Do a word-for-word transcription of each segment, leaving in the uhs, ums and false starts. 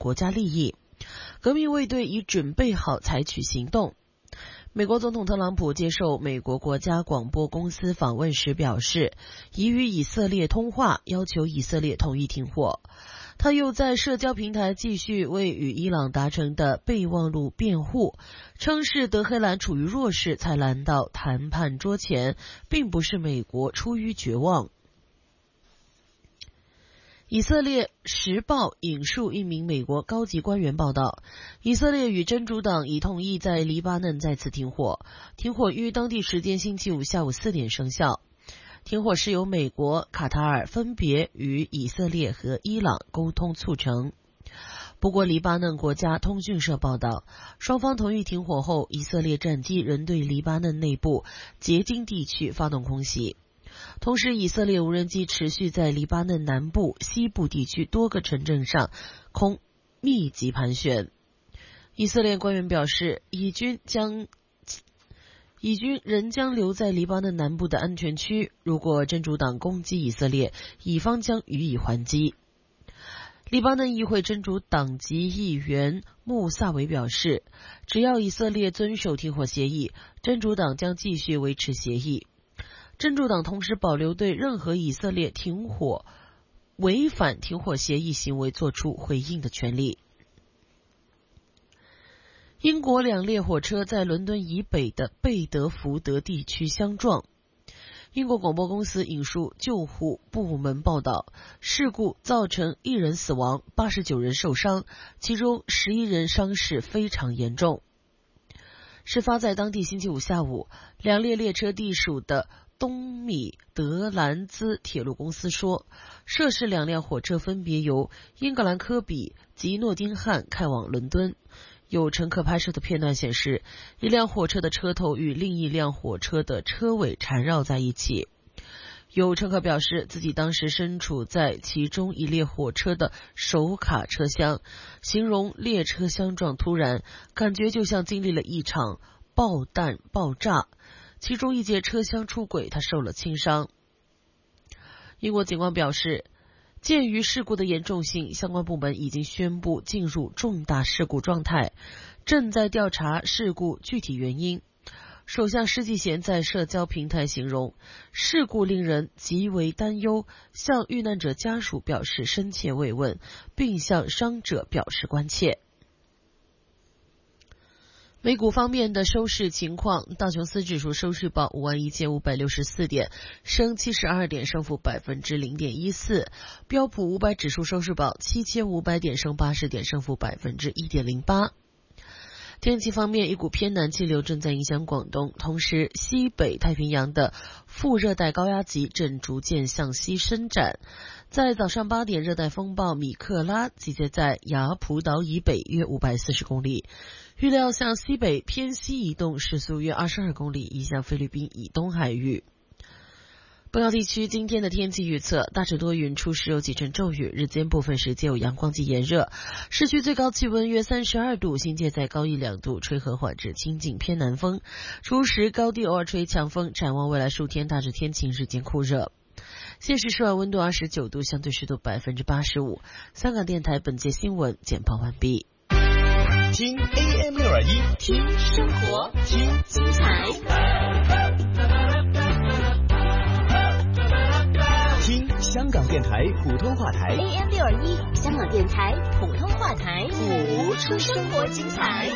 国家利益。革命卫队已准备好采取行动。美国总统特朗普接受美国国家广播公司访问时表示，已与以色列通话，要求以色列同意停火。他又在社交平台继续为与伊朗达成的备忘录辩护，称是德黑兰处于弱势才来到谈判桌前，并不是美国出于绝望。以色列时报引述一名美国高级官员报道，以色列与真主党已同意在黎巴嫩再次停火，停火于当地时间星期五下午四点生效。停火是由美国、卡塔尔分别与以色列和伊朗沟通促成。不过，黎巴嫩国家通讯社报道，双方同意停火后，以色列战机仍对黎巴嫩内部结晶地区发动空袭。同时，以色列无人机持续在黎巴嫩南部、西部地区多个城镇上空密集盘旋。以色列官员表示，以军将以军仍将留在黎巴嫩南部的安全区，如果真主党攻击以色列，以方将予以还击。黎巴嫩议会真主党籍议员穆萨维表示，只要以色列遵守停火协议，真主党将继续维持协议。真主党同时保留对任何以色列停火违反停火协议行为作出回应的权利。英国两列火车在伦敦以北的贝德福德地区相撞。英国广播公司引述救护部门报道，事故造成一人死亡，八十九人受伤，其中十一人伤势非常严重。事发在当地星期五下午，两列列车隶属的东米德兰兹铁路公司说，涉事两辆火车分别由英格兰科比及诺丁汉开往伦敦。有乘客拍摄的片段显示，一辆火车的车头与另一辆火车的车尾缠绕在一起。有乘客表示，自己当时身处在其中一列火车的首卡车厢，形容列车相撞突然，感觉就像经历了一场爆弹爆炸。其中一节车厢出轨，他受了轻伤。英国警方表示，鉴于事故的严重性，相关部门已经宣布进入重大事故状态，正在调查事故具体原因。首相施纪贤在社交平台形容事故令人极为担忧，向遇难者家属表示深切慰问，并向伤者表示关切。美股方面的收市情况，道琼斯指数收市报五万一千五百六十四点，升七十二点，升幅百分之零点一四。标普五百指数收市报七千五百点，升八十点，升幅百分之一点零八。天气方面，一股偏南气流正在影响广东，同时西北太平洋的副热带高压脊正逐渐向西伸展。在早上八点，热带风暴米克拉集结在雅普岛以北约五百四十公里，预料向西北偏西移动，时速约二十二公里，移向菲律宾以东海域。本港地区今天的天气预测，大致多云，初时有几阵骤雨，日间部分时间有阳光及炎热，市区最高气温约三十二度，新界再高一两度，吹和缓至清劲偏南风，初时高地偶尔吹强风。展望未来数天，大致天晴，日间酷热。现时室外温度二十九度，相对湿度百分之八十五。香港电台本节新闻简报完毕。 听 A M 六二一， 听生活，听精彩。 听香港电台普通话台 A M 六二一，香港电台普通话台，谱出生活精彩。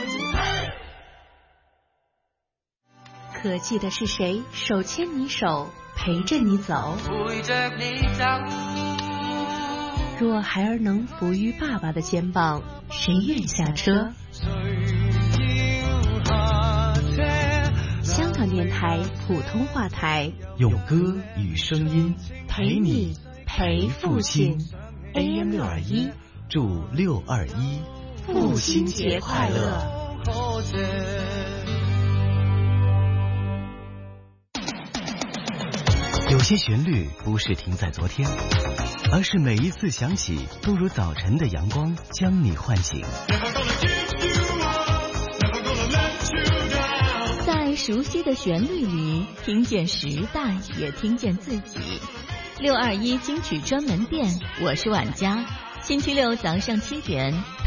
可记得是谁手牵你手，陪着你走？ 陪着你走。 若孩儿能伏于爸爸的肩膀，谁愿下车？香港电台普通话台， 用歌与声音陪你陪父亲。 A M 六二一，祝六二一父亲节快乐。 有些旋律不是停在昨天，而是每一次响起，都如早晨的阳光将你唤醒。 在熟悉的旋律里，听见时代，也听见自己。六二一金曲专门店，我是婉佳，星期六早上七点。